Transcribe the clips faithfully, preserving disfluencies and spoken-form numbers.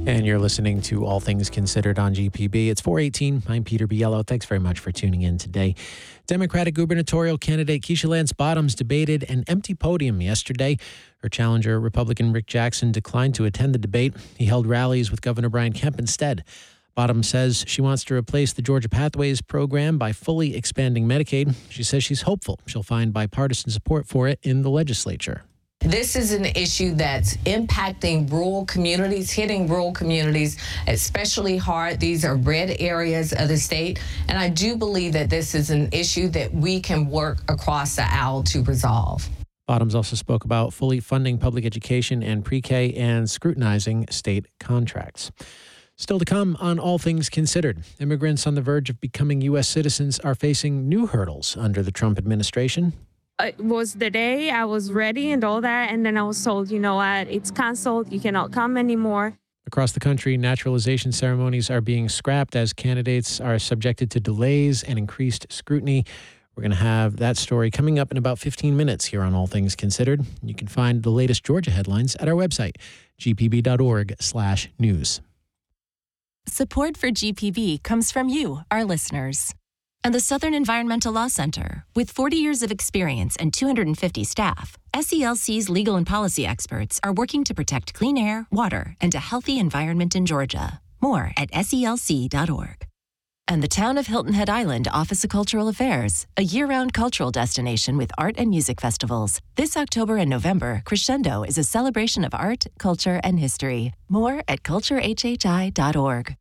And you're listening to All Things Considered on G P B. It's four eighteen. I'm Peter Biello. Thanks very much for tuning in today. Democratic gubernatorial candidate Keisha Lance Bottoms debated an empty podium yesterday. Her challenger, Republican Rick Jackson, declined to attend the debate. He held rallies with Governor Brian Kemp instead. Bottoms says she wants to replace the Georgia Pathways program by fully expanding Medicaid. She says she's hopeful she'll find bipartisan support for it in the legislature. This is an issue that's impacting rural communities, hitting rural communities especially hard. These are red areas of the state. And I do believe that this is an issue that we can work across the aisle to resolve. Bottoms also spoke about fully funding public education and pre-K and scrutinizing state contracts. Still to come on All Things Considered, immigrants on the verge of becoming U S citizens are facing new hurdles under the Trump administration. It was the day I was ready and all that, and then I was told, you know what, it's canceled, you cannot come anymore. Across the country, naturalization ceremonies are being scrapped as candidates are subjected to delays and increased scrutiny. We're going to have that story coming up in about fifteen minutes here on All Things Considered. You can find the latest Georgia headlines at our website, g p b dot org slash news. Support for G P B comes from you, our listeners. And the Southern Environmental Law Center, with forty years of experience and two hundred fifty staff, S E L C's legal and policy experts are working to protect clean air, water, and a healthy environment in Georgia. More at S E L C dot org. And the town of Hilton Head Island Office of Cultural Affairs, a year-round cultural destination with art and music festivals. This October and November, Crescendo is a celebration of art, culture, and history. More at culture h h i dot org.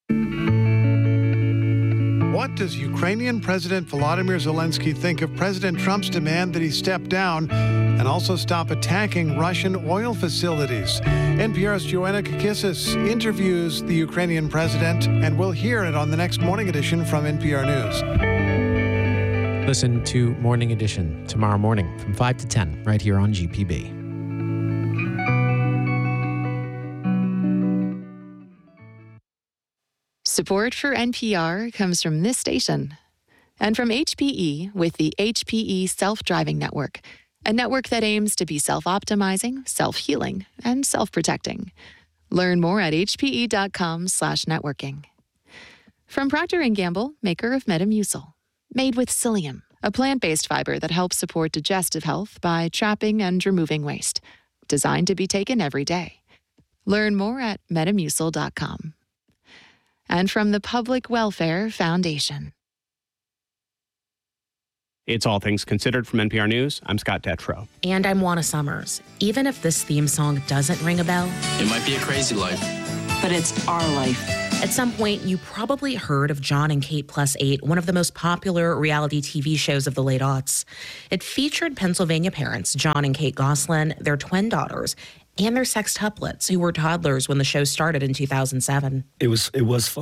What does Ukrainian President Volodymyr Zelensky think of President Trump's demand that he step down and also stop attacking Russian oil facilities? N P R's Joanna Kakissis interviews the Ukrainian president, and we'll hear it on the next Morning Edition from N P R News. Listen to Morning Edition tomorrow morning from five to ten right here on G P B. Support for N P R comes from this station and from H P E with the H P E Self-Driving Network, a network that aims to be self-optimizing, self-healing, and self-protecting. Learn more at h p e dot com slash networking. From Procter and Gamble, maker of Metamucil, made with psyllium, a plant-based fiber that helps support digestive health by trapping and removing waste, designed to be taken every day. Learn more at metamucil dot com. And from the Public Welfare Foundation. It's All Things Considered from N P R News. I'm Scott Detrow. And I'm Juana Summers. Even if this theme song doesn't ring a bell, it might be a crazy life, but it's our life. At some point, you probably heard of John and Kate Plus Eight, one of the most popular reality T V shows of the late aughts. It featured Pennsylvania parents, John and Kate Goslin, their twin daughters, and their sextuplets, who were toddlers when the show started in two thousand seven. It was it was fun.